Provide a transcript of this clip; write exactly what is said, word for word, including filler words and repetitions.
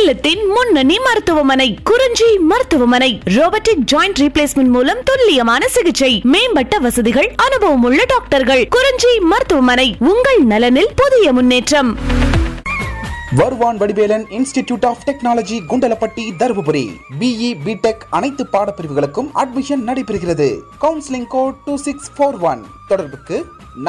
சேலத்தின் முன்னணி மருத்துவமனை குறிஞ்சி மருத்துவமனை. ரோபோட்டிக் ஜாயிண்ட் ரீப்ளேஸ்மெண்ட் மூலம் துல்லியமான சிகிச்சை, மேம்பட்ட வசதிகள், அனுபவம் உள்ள டாக்டர்கள். குறிஞ்சி மருத்துவமனை, உங்கள் நலனில் புதிய முன்னேற்றம். வருவான் Vadivelan institute of technology, Kundalapatti, Dharmapuri. BE BTech அனைத்து பாடப்பிரிவுகளுக்கும் அட்மிஷன் நடைபெறுகிறது. Counselling code two six four one. தொடர்புக்கு